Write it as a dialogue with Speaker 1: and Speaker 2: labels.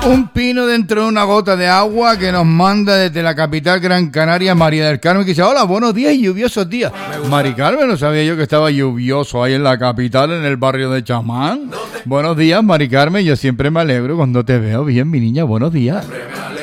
Speaker 1: Un pino dentro de una gota de agua que nos manda desde la capital Gran Canaria María del Carmen, que dice: hola, buenos días y lluviosos días. Mari Carmen, no sabía yo que estaba lluvioso ahí en la capital, en el barrio de Chamán. Buenos días, Mari Carmen, yo siempre me alegro cuando te veo bien, mi niña, buenos días.